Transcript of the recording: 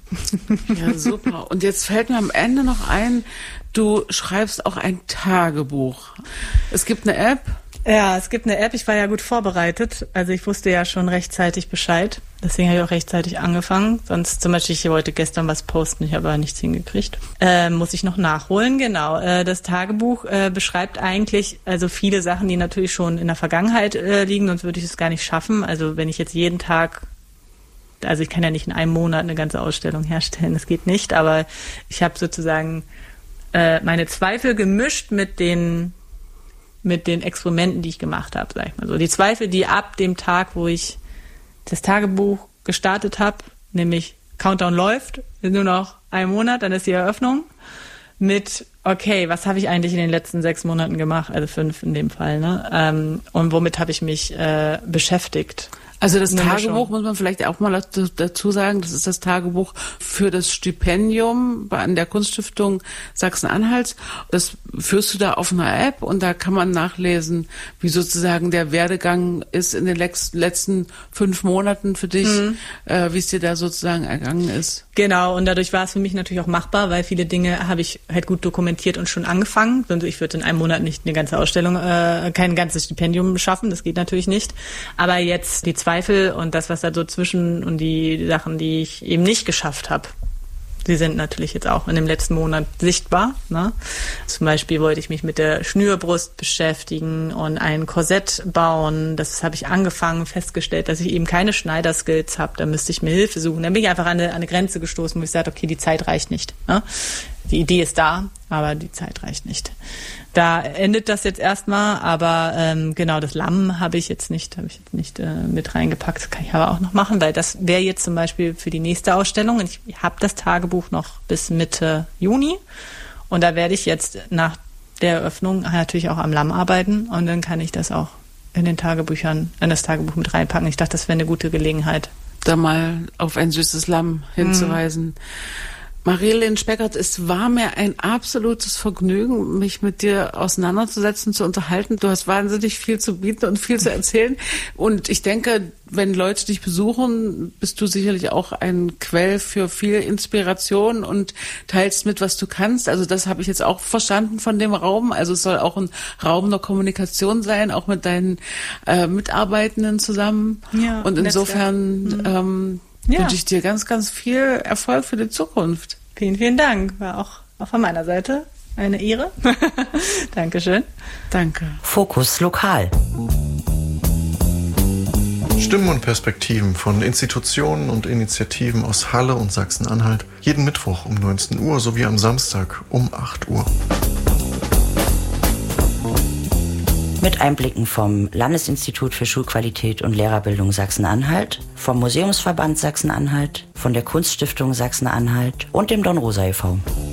Ja, super. Und jetzt fällt mir am Ende noch ein, du schreibst auch ein Tagebuch. Es gibt eine App. Ja, es gibt eine App. Ich war ja gut vorbereitet. Also ich wusste ja schon rechtzeitig Bescheid. Deswegen habe ich auch rechtzeitig angefangen. Sonst zum Beispiel, ich wollte gestern was posten, ich habe aber nichts hingekriegt. Muss ich noch nachholen, genau. Das Tagebuch beschreibt eigentlich also viele Sachen, die natürlich schon in der Vergangenheit liegen, sonst würde ich es gar nicht schaffen. Also wenn ich jetzt jeden Tag, also ich kann ja nicht in einem Monat eine ganze Ausstellung herstellen, das geht nicht, aber ich habe sozusagen meine Zweifel gemischt mit den Experimenten, die ich gemacht habe, sag ich mal so. Die Zweifel, die ab dem Tag, wo ich das Tagebuch gestartet habe, nämlich Countdown läuft, nur noch ein Monat, dann ist die Eröffnung, mit, okay, was habe ich eigentlich in den letzten 6 Monaten gemacht, also 5 in dem Fall, ne? Und womit habe ich mich beschäftigt? Also das Tagebuch muss man vielleicht auch mal dazu sagen, das ist das Tagebuch für das Stipendium an der Kunststiftung Sachsen-Anhalt. Das führst du da auf einer App und da kann man nachlesen, wie sozusagen der Werdegang ist in den letzten 5 Monaten für dich, wie es dir da sozusagen ergangen ist. Genau, und dadurch war es für mich natürlich auch machbar, weil viele Dinge habe ich halt gut dokumentiert und schon angefangen. Sonst ich würde in einem Monat nicht eine ganze Ausstellung, kein ganzes Stipendium schaffen, das geht natürlich nicht. Aber jetzt die Zweifel und das, was da so zwischen und die Sachen, die ich eben nicht geschafft habe, die sind natürlich jetzt auch in dem letzten Monat sichtbar. Ne? Zum Beispiel wollte ich mich mit der Schnürbrust beschäftigen und ein Korsett bauen. Das habe ich angefangen, festgestellt, dass ich eben keine Schneiderskills habe. Da müsste ich mir Hilfe suchen. Dann bin ich einfach an eine Grenze gestoßen, wo ich sagte, okay, die Zeit reicht nicht. Ne? Die Idee ist da, aber die Zeit reicht nicht. Da endet das jetzt erstmal, aber genau, das Lamm habe ich jetzt nicht mit reingepackt. Das kann ich aber auch noch machen, weil das wäre jetzt zum Beispiel für die nächste Ausstellung. Und ich habe das Tagebuch noch bis Mitte Juni und da werde ich jetzt nach der Eröffnung natürlich auch am Lamm arbeiten und dann kann ich das auch in das Tagebuch mit reinpacken. Ich dachte, das wäre eine gute Gelegenheit, da mal auf ein süßes Lamm hinzuweisen. Marilyn Speckert, es war mir ein absolutes Vergnügen, mich mit dir auseinanderzusetzen, zu unterhalten. Du hast wahnsinnig viel zu bieten und viel zu erzählen. Und ich denke, wenn Leute dich besuchen, bist du sicherlich auch ein Quell für viel Inspiration und teilst mit, was du kannst. Also das habe ich jetzt auch verstanden von dem Raum. Also es soll auch ein Raum der Kommunikation sein, auch mit deinen Mitarbeitenden zusammen. Ja, und insofern wünsche ich dir ganz, ganz viel Erfolg für die Zukunft. Vielen, vielen Dank. War auch von meiner Seite eine Ehre. Dankeschön. Danke. Fokus Lokal. Stimmen und Perspektiven von Institutionen und Initiativen aus Halle und Sachsen-Anhalt. Jeden Mittwoch um 19 Uhr sowie am Samstag um 8 Uhr. Mit Einblicken vom Landesinstitut für Schulqualität und Lehrerbildung Sachsen-Anhalt, vom Museumsverband Sachsen-Anhalt, von der Kunststiftung Sachsen-Anhalt und dem Dornrosa e.V.